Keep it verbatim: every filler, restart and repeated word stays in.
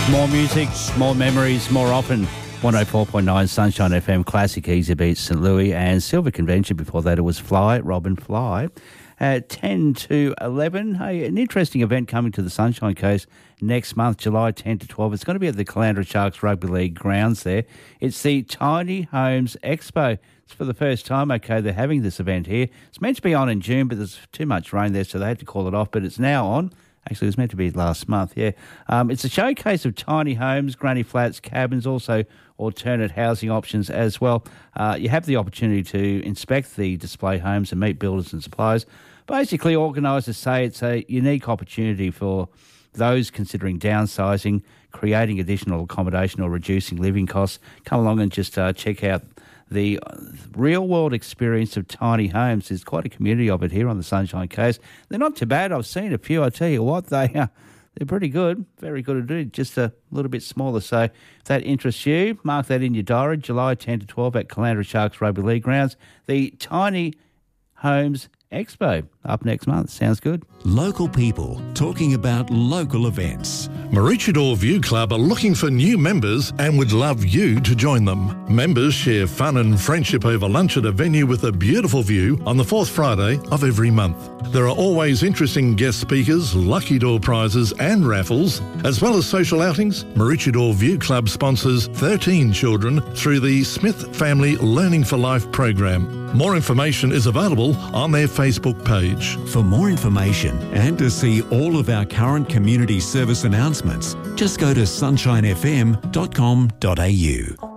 More music, more memories, more often. one oh four point nine Sunshine F M, classic Easy Beats St Louis, and Silver Convention. Before that it was Fly, Robin Fly. At ten to eleven, hey, an interesting event coming to the Sunshine Coast next month, July ten to twelve. It's going to be at the Caloundra Sharks Rugby League grounds there. It's the Tiny Homes Expo. It's for the first time, okay, they're having this event here. It's meant to be on in June, but there's too much rain there, so they had to call it off, but it's now on. Actually, it was meant to be last month, yeah. Um, it's a showcase of tiny homes, granny flats, cabins, also alternate housing options as well. Uh, you have the opportunity to inspect the display homes and meet builders and suppliers. Basically, organisers say it's a unique opportunity for those considering downsizing, creating additional accommodation or reducing living costs. Come along and just uh, check out the real-world experience of tiny homes. There's quite a community of it here on the Sunshine Coast. They're not too bad. I've seen a few. I tell you what, they uh, they're pretty good. Very good to do. Just a little bit smaller. So if that interests you, mark that in your diary. July ten to twelve at Caloundra Sharks Rugby League grounds. The Tiny Homes Expo up next month. Sounds good. Local people talking about local events. Maroochydore View Club are looking for new members and would love you to join them. Members share fun and friendship over lunch at a venue with a beautiful view on the fourth Friday of every month. There are always interesting guest speakers, lucky door prizes and raffles, as well as social outings. Maroochydore View Club sponsors thirteen children through the Smith Family Learning for Life program. More information is available on their Facebook page. For more information and to see all of our current community service announcements, just go to sunshine f m dot com dot a u.